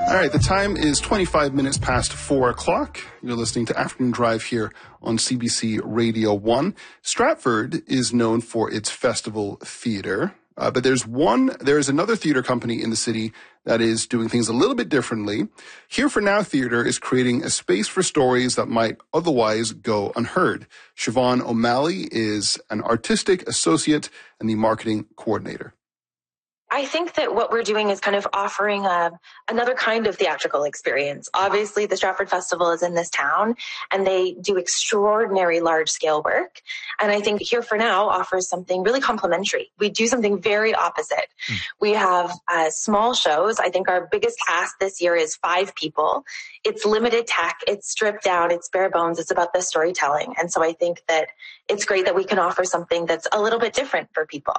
All right, the time is 25 minutes past 4 o'clock. You're listening to Afternoon Drive here on CBC Radio 1. Stratford is known for its festival theater, but there is another theater company in the city that is doing things a little bit differently. Here for Now Theater is creating a space for stories that might otherwise go unheard. Siobhan O'Malley is an artistic associate and the marketing coordinator. I think that what we're doing is kind of offering another kind of theatrical experience. Obviously, the Stratford Festival is in this town, and they do extraordinary large-scale work. And I think Here for Now offers something really complementary. We do something very opposite. We have small shows. I think our biggest cast this year is 5 people. It's limited tech. It's stripped down. It's bare bones. It's about the storytelling. And so I think that it's great that we can offer something that's a little bit different for people.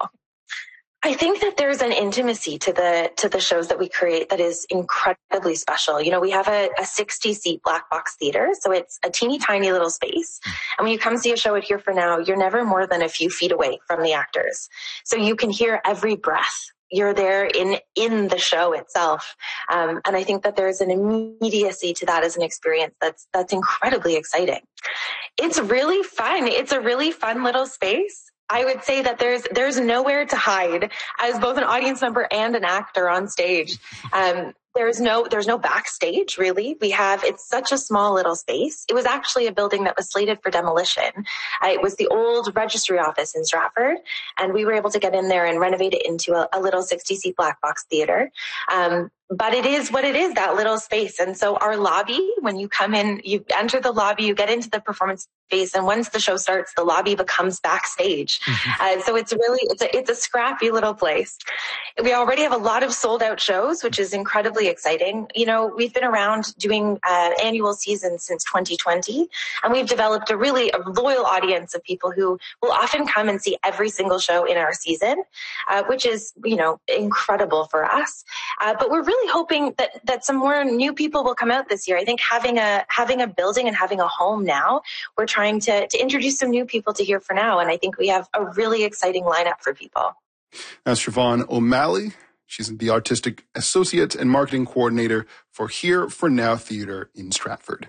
I think that there's an intimacy to the shows that we create that is incredibly special. You know, we have a 60-seat black box theater, so it's a teeny tiny little space. And when you come see a show at Here for Now, you're never more than a few feet away from the actors. So you can hear every breath. You're there in the show itself. And I think that there's an immediacy to that as an experience that's incredibly exciting. It's really fun. It's a really fun little space. I would say that there's nowhere to hide as both an audience member and an actor on stage. There's no backstage really. It's such a small little space. It was actually a building that was slated for demolition. It was the old registry office in Stratford, and we were able to get in there and renovate it into a little 60-seat black box theater. But it is what it is, that little space. And so our lobby, when you come in, you enter the lobby, you get into the performance space, and once the show starts, the lobby becomes backstage. So it's a scrappy little place. We already have a lot of sold out shows, which is incredibly exciting. You know, we've been around doing annual seasons since 2020, and we've developed a loyal audience of people who will often come and see every single show in our season, which is, you know, incredible for us. But we're really hoping that some more new people will come out this year. I think having a building and having a home now, we're trying to introduce some new people to Here for Now, and I think we have a really exciting lineup for people. That's Siobhan O'Malley. She's the artistic associate and marketing coordinator for Here for Now Theater in Stratford.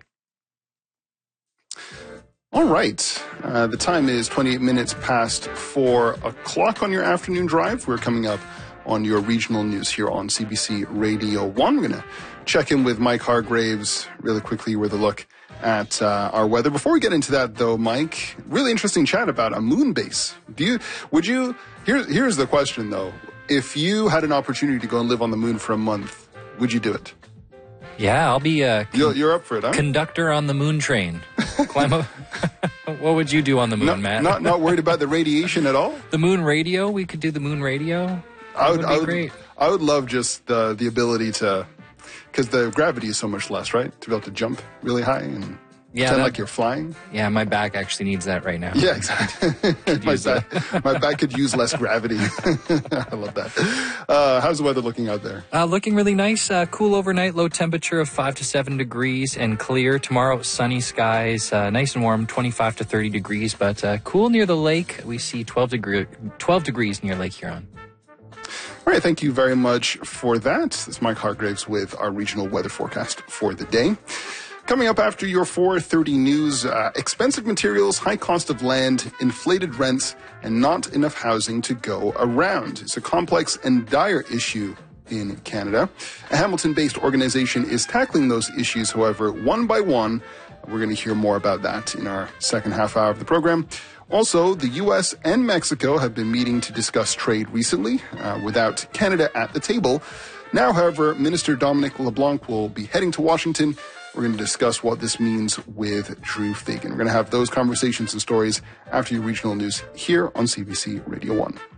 All right. The time is 28 minutes past 4 o'clock on your afternoon drive. We're coming up on your regional news here on CBC Radio 1. We're going to check in with Mike Hargraves really quickly with a look at our weather. Before we get into that, though, Mike, really interesting chat about a moon base. Here's the question, though. If you had an opportunity to go and live on the moon for a month, would you do it? Yeah, I'll be you're up for it, huh? Conductor on the moon train. Climb up. What would you do on the moon, Matt? Not worried about the radiation at all? The moon radio? We could do the moon radio. That would be great. I would love just the ability to, because the gravity is so much less, right? To be able to jump really high and pretend like you're flying. Yeah, my back actually needs that right now. Yeah, exactly. My back could use less gravity. I love that. How's the weather looking out there? Looking really nice. Cool overnight, low temperature of 5 to 7 degrees and clear. Tomorrow, sunny skies, nice and warm, 25 to 30 degrees, but cool near the lake. We see 12 degrees near Lake Huron. All right, thank you very much for that. This is Mike Hargraves with our regional weather forecast for the day. Coming up after your 4:30 news, expensive materials, high cost of land, inflated rents, and not enough housing to go around. It's a complex and dire issue in Canada. A Hamilton-based organization is tackling those issues, however, one by one. We're going to hear more about that in our second half hour of the program. Also, the U.S. and Mexico have been meeting to discuss trade recently, without Canada at the table. Now, however, Minister Dominic LeBlanc will be heading to Washington. We're going to discuss what this means with Drew Fagan. We're going to have those conversations and stories after your regional news here on CBC Radio 1.